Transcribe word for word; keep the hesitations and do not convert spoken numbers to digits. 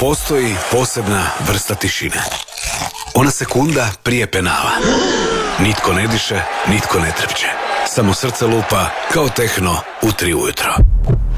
Postoji posebna vrsta tišine. Ona sekunda prije penala. Nitko ne diše, nitko ne trepće. Samo srce lupa kao tehno u tri ujutro.